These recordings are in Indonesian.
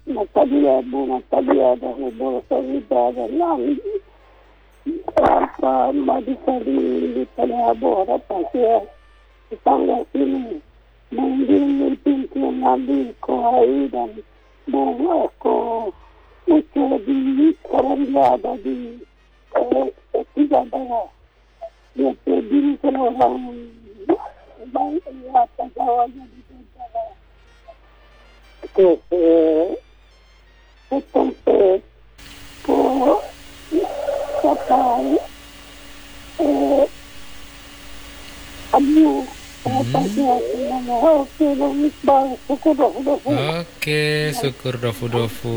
Natalia dan Ibu Sarida dan Nami apa Madisari di Taliabo harapan saya tetangga sini mengiringi pintu Nabi Kohai dan aku ucap di sekarang dia ada di tiga daerah dia terdiri seorang baik apa jawabnya di daerah tempat po kapal abu Oke, syukur dofu-dofu.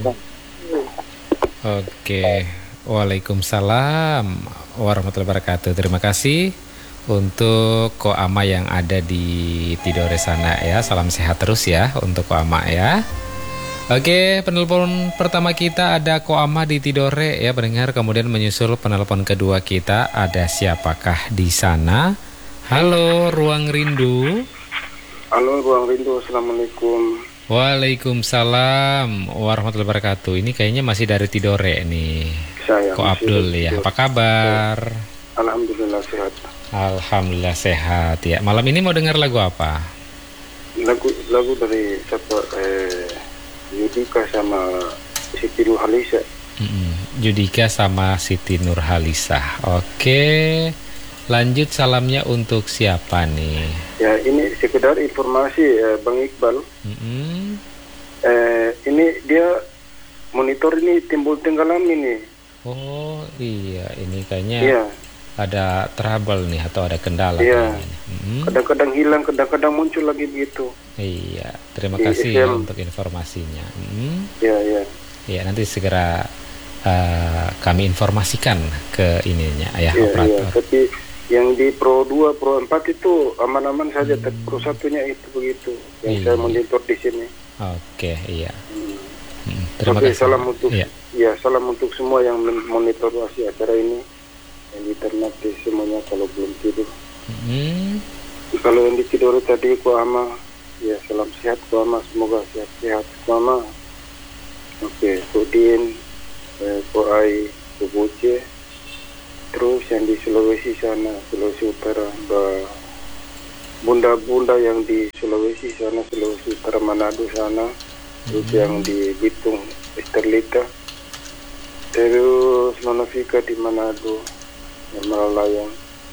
Oke, waalaikumsalam warahmatullahi wabarakatuh. Terima kasih untuk Ko Ama yang ada di Tidore sana ya. Salam sehat terus ya untuk Ko Ama ya. Oke, penelpon pertama kita ada Ko Ama di Tidore ya pendengar. Kemudian menyusul penelpon kedua kita, ada siapakah di sana? Halo, Ruang Rindu. Halo, Ruang Rindu. Assalamualaikum. Waalaikumsalam warahmatullahi wabarakatuh. Ini kayaknya masih dari Tidore nih. Saya Ko Abdul ya. Apa kabar? Alhamdulillah sehat. Alhamdulillah sehat ya. Malam ini mau dengar lagu apa? Lagu dari siapa? Judika sama Siti Nurhalisa. Judika sama Siti Nurhalisa. Oke. Lanjut, salamnya untuk siapa nih? Ya, ini sekedar informasi Bang Iqbal. Ini dia monitor ini timbul tenggelam ini. Oh iya, ini kayaknya ada trouble nih atau ada kendala. Iya. Kadang-kadang hilang, kadang-kadang muncul lagi begitu. Iya, terima kasih ya untuk informasinya. Iya, nanti segera kami informasikan ke ininya ya operator. Iya, tapi yang di Pro 2, Pro 4 itu aman-aman saja, tapi Pro 1-nya itu begitu. Yang saya monitor di sini. Oke, iya. Terima kasih. Salam untuk salam untuk semua yang monitor acara ini. Yang ditermati semuanya kalau belum tidur. Kalau yang di tidur tadi Ko Ama, ya salam sehat Ko Ama, semoga sehat-sehat Ko Ama. Oke, Udin, Ko Ai, Ko Boce. Terus yang di Sulawesi sana, Sulawesi Utara, bunda-bunda yang di Sulawesi sana, Sulawesi Utara, Manado sana, terus yang di Bitung, Esterlita, terus Nona Fika di Manado, Malalayang,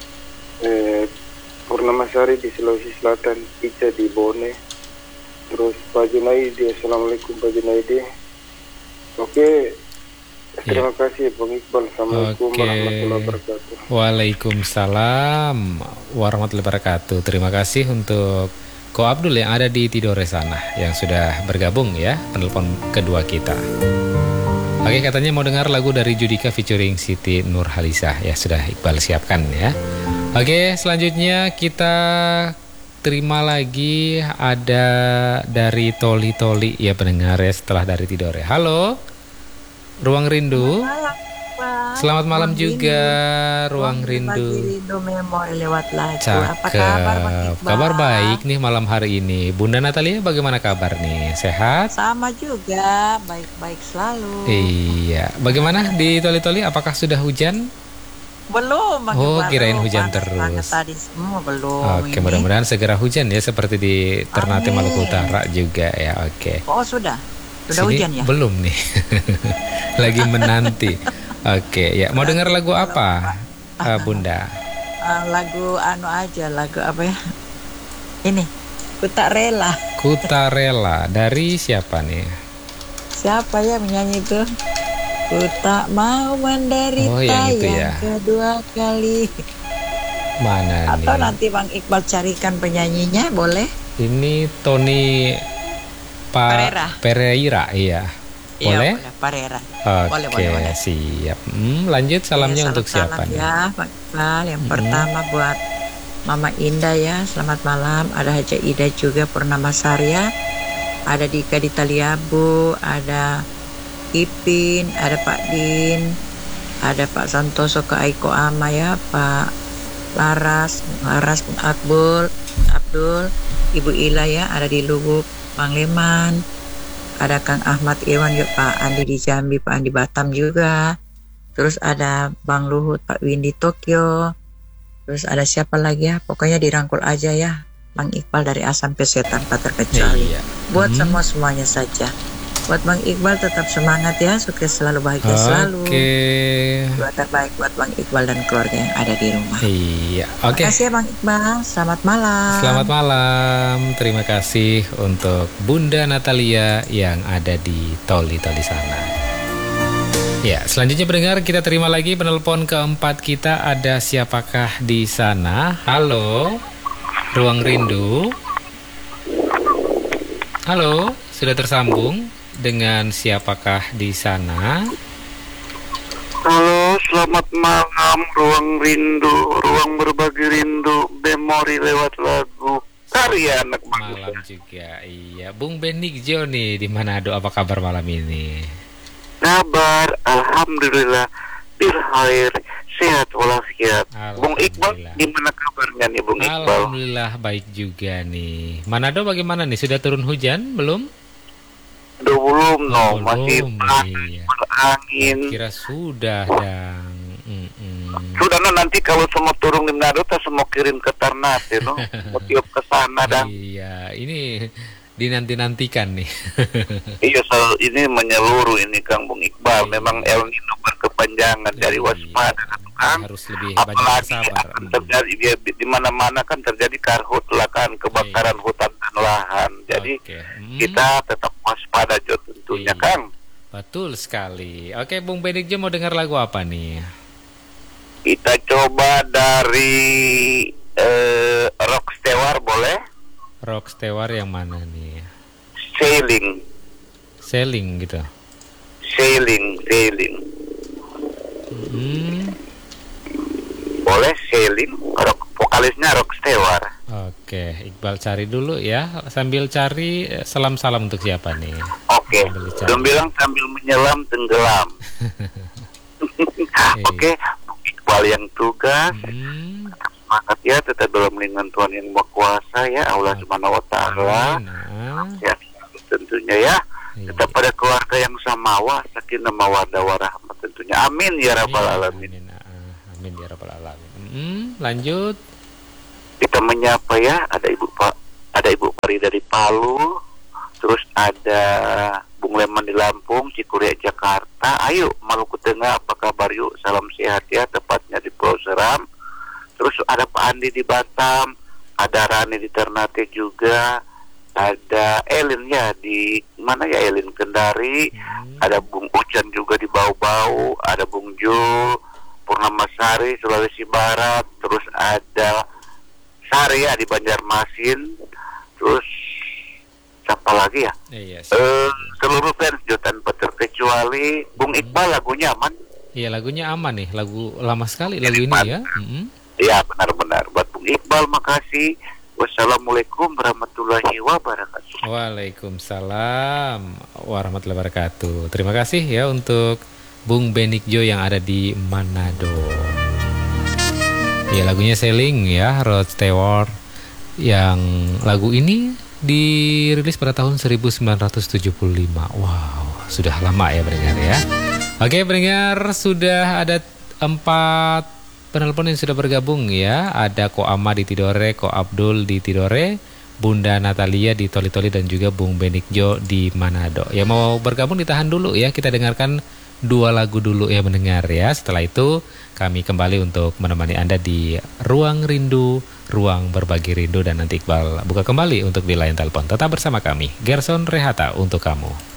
Purnamasari di Sulawesi Selatan, Ica di Bone, terus Pak Junaidi. Assalamualaikum Pak Junaidi. Oke. Terima kasih Bang Iqbal. Assalamualaikum warahmatullahi wabarakatuh. Waalaikumsalam warahmatullahi wabarakatuh. Terima kasih untuk Ko Abdul yang ada di Tidore sana, yang sudah bergabung ya, penelpon kedua kita. Oke, katanya mau dengar lagu dari Judika featuring Siti Nurhalisa. Ya sudah Iqbal siapkan ya. Oke, selanjutnya kita terima lagi ada dari Toli ya pendengar ya, setelah dari Tidore. Halo Ruang Rindu. Selamat malam juga Ruang Rindu. Rindu memori lewat lagu. Apa kabar Bang Iqbal? Kabar baik nih malam hari ini. Bunda Natalia bagaimana kabar nih? Sehat? Sama juga, baik-baik selalu. Iya. Bagaimana di Toli? Apakah sudah hujan? Belum Bang Oh, Iqbal. kirain hujan terus. Tadi semua belum. Oke, mudah-mudahan segera hujan ya, seperti di Ternate Maluku Utara juga ya. Oke. Oh, sudah Sini hujan ya? Belum nih. Lagi menanti. Oke, ya. Mau dengar lagu apa, Bunda? Lagu lagu apa ya? Ini, Ku Tak Rela. Ku Tak Rela, dari siapa nih? Siapa ya menyanyi itu? Ku tak mau menderita yang kedua kali. Mana Atau nih? nanti Bang Iqbal carikan penyanyinya, boleh? Ini Tony Pereira, iya. Boleh? Iya, Pereira. Oke, boleh. Siap. Lanjut, salamnya untuk siapa nih? Ya, Bang Iqbal. Yang pertama buat Mama Indah ya, selamat malam. Ada Haja Ida juga, Purnamasari ya. Ada Dika di Taliabu, ada Ipin, ada Pak Din, ada Pak Santoso ke Aiko Ama ya, Pak Laras, Abdul, Ibu Ila ya, ada di Lubuk, Bang Leman, ada Kang Ahmad Irwan juga, Pak Andi di Jambi, Pak Andi Batam juga. Terus ada Bang Luhut, Pak Windy Tokyo. Terus ada siapa lagi ya? Pokoknya dirangkul aja ya. Bang Iqbal dari A sampai Z tanpa terkecuali. Iya. Buat semuanya saja. Buat Bang Iqbal tetap semangat ya, sukses selalu, bahagia selalu. Doa terbaik buat Bang Iqbal dan keluarga yang ada di rumah. Iya, oke. Terima kasih ya Bang Iqbal, selamat malam. Selamat malam, terima kasih untuk Bunda Natalia yang ada di Toli-Toli sana. Ya, selanjutnya pendengar, kita terima lagi penelpon keempat kita. Ada siapakah di sana? Halo, Ruang Rindu. Halo, sudah tersambung dengan siapakah di sana? Halo, selamat malam Ruang Rindu, ruang berbagi rindu, memori lewat lagu karya anak bangsa. Malam juga, iya. Bung Benik Jo nih di Manado, apa kabar malam ini? Kabar, alhamdulillah, bilkhair, sehat walafiat. Bung Iqbal, gimana kabarnya nih Bung Iqbal? Alhamdulillah baik juga nih. Manado bagaimana nih? Sudah turun hujan belum? Belum, masih iya. berangin. Kira sudah dang. Sudah nanti kalau semua turun di Manado, kita semua kirim ke Ternate, no? Mau tiup ke sana dan. Iya, ini dinanti-nantikan nih. Iya, ini menyeluruh ini Kang Bung Iqbal. Memang El Nino berkepanjangan dari waspada kan. Harus lebih apalagi banyak sabar. Akan terjadi di mana-mana kan terjadi karhutlah kan, kebakaran hutan dan lahan. Jadi kita tetap waspada Jo tentunya Kang. Betul sekali. Oke, Bung Benik Jo mau dengar lagu apa nih? Kita coba dari Rock Stewart boleh? Rock Stewart yang mana nih? Sailing gitu. Sailing. Boleh Sailing, vokalisnya Rock Stewart. Oke, Iqbal cari dulu ya. Sambil cari, salam-salam untuk siapa nih? Oke, belum bilang sambil menyelam tenggelam. Oke, Iqbal yang tugas. Semangat ya, tetap dalam lindungan Tuhan yang Maha Kuasa ya, Allah Subhanahu wa taala. Ya, tentunya ya. Tetap pada keluarga yang samawa, sakinah mawaddah warahmah tentunya. Amin ya rabbal alamin. Amin ya rabbal alamin. Lanjut. Kita menyapa ya, ada Ibu Pari dari Palu, terus ada Bung Leman di Lampung, Cikuria Jakarta. Ayo Maluku Tengah, apa kabar yuk? Salam sehat ya, tepatnya di Pulau Seram. Terus ada Pak Andi di Batam, ada Rani di Ternate juga, ada Elin ya di mana ya, Elin Kendari, ada Bung Ucan juga di Bau-Bau, ada Bung Jo Purnamasari Sulawesi Barat, terus ada Saria di Banjarmasin, terus siapa lagi ya? Seluruh fans Jo tanpa terkecuali. Bung Iqbal lagunya aman? Iya, lagunya aman nih, lagu lama sekali lagu ini ya. Iya benar-benar. Buat Bung Iqbal makasih. Wassalamualaikum warahmatullahi wabarakatuh. Waalaikumsalam warahmatullahi wabarakatuh. Terima kasih ya untuk Bung Benik Jo yang ada di Manado. Ya, lagunya Sailing ya, Rod Stewart. Yang lagu ini dirilis pada tahun 1975. Wow, sudah lama ya pendengar ya. Oke pendengar, sudah ada 4 penelpon yang sudah bergabung ya. Ada Ko Ama di Tidore, Ko Abdul di Tidore, Bunda Natalia di Toli-Toli, dan juga Bung Benik Jo di Manado. Ya, mau bergabung ditahan dulu ya. Kita dengarkan 2 lagu dulu ya mendengar ya. Setelah itu kami kembali untuk menemani Anda di Ruang Rindu, ruang berbagi rindu, dan nanti Iqbal buka kembali untuk di line telepon. Tetap bersama kami. Gerson Rehata untuk kamu.